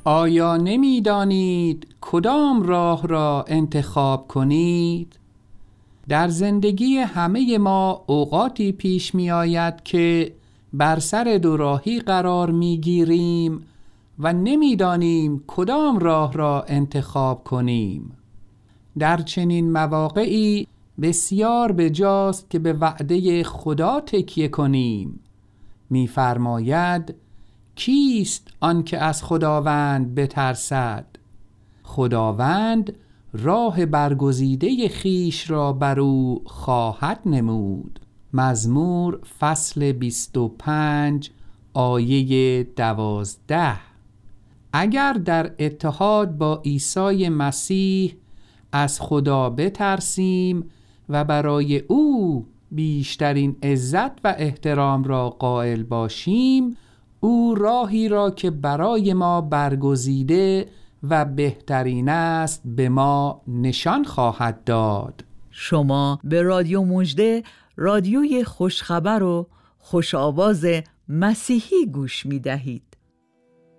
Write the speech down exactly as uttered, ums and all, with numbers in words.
آیا نمی دانید کدام راه را انتخاب کنید؟ در زندگی همه ما اوقاتی پیش می آید که بر سر دوراهی قرار می گیریم و نمی دانیم کدام راه را انتخاب کنیم. در چنین مواقعی بسیار بجاست که به وعده خدا تکیه کنیم. می فرماید کیست آن که از خداوند بترسد؟ خداوند راه برگزیده خیش را بر او خواهد نمود. مزمور فصل بیست و پنج آیه دوازده. اگر در اتحاد با عیسی مسیح از خدا بترسیم و برای او بیشترین عزت و احترام را قائل باشیم، او راهی را که برای ما برگزیده و بهترین است به ما نشان خواهد داد. شما به رادیو مژده، رادیوی خوشخبر و خوش آواز مسیحی گوش می دهید.